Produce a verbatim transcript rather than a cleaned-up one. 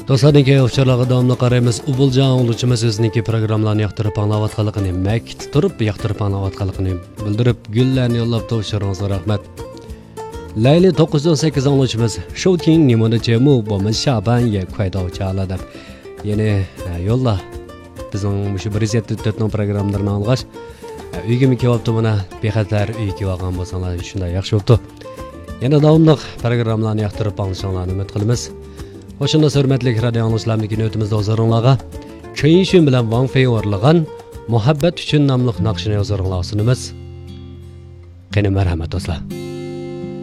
Dostlarniki uçarlığı davamlı qaraymiz. Ubulcan oluşumuz özniki programlarını yaxtırıp anlavatqalıqını, məkit turib yaxtırıp anlavatqalıqını bildirib, güllərini yollab tavşırınızға rahmet. Layli dokuz yüz on sekiz oluşumuz, 收听你们的节目，我们下班也快到家了的. Yeni yolla bizning shu bir yuz yetmish to'rt ning programmalarini alğaç. Uyga mi kelibdi buna bexatar uyga kelgan bo'lsanglar shunday yaxshi bo'libdi. Yana davomli programmalarni yaxtırıp anlasanglarni umid qilamiz. Hoşunda hürmetli radio anlaşılamdaki nötümüzde ozarınlağa Çayın Şün bilen Wang Fei orlagan Muhabbet üçün namlıq naqşını ozarınlağa sunumuz. Qeni merhamet dostlar.